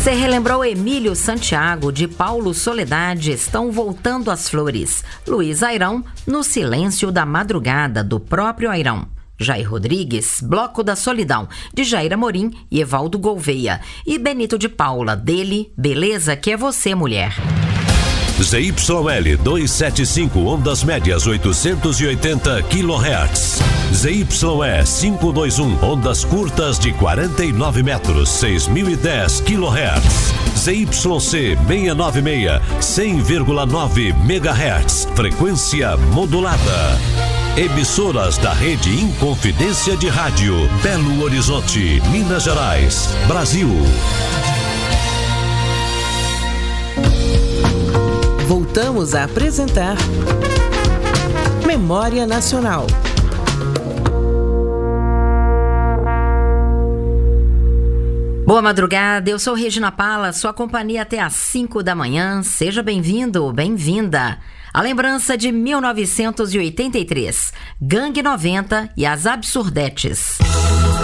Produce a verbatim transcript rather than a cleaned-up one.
Você relembrou Emílio Santiago, de Paulo Soledade, Estão Voltando as Flores. Luiz Airão, No Silêncio da Madrugada, do próprio Airão. Jair Rodrigues, Bloco da Solidão, de Jair Amorim e Evaldo Gouveia. E Benito de Paula, dele, Beleza que é Você, Mulher. Z Y L duzentos e setenta e cinco, ondas médias oitocentos e oitenta quilohertz. Z Y E quinhentos e vinte e um, ondas curtas de quarenta e nove metros, seis mil e dez quilohertz. Z Y C seiscentos e noventa e seis, cem vírgula nove megahertz, frequência modulada. Emissoras da rede Inconfidência de Rádio, Belo Horizonte, Minas Gerais, Brasil. Voltamos a apresentar Memória Nacional. Boa madrugada, eu sou Regina Pala, sua companhia até às cinco da manhã. Seja bem-vindo, bem-vinda. A lembrança de mil novecentos e oitenta e três, Gangue noventa e as Absurdetes.